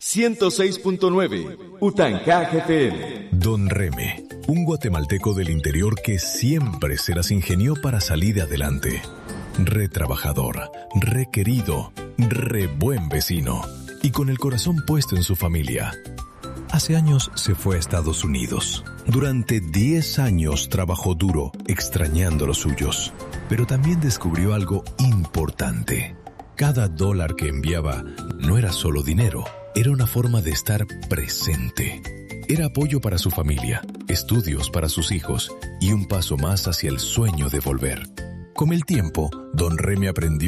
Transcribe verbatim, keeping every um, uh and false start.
ciento seis punto nueve, Utancá G P L. Don Reme, un guatemalteco del interior que siempre se las ingenió para salir adelante. Re trabajador, re querido, re buen vecino y con el corazón puesto en su familia. Hace años se fue a Estados Unidos. Durante diez años trabajó duro, extrañando los suyos. Pero también descubrió algo importante. Cada dólar que enviaba no era solo dinero, era una forma de estar presente. Era apoyo para su familia, estudios para sus hijos y un paso más hacia el sueño de volver. Con el tiempo, Don Reme aprendió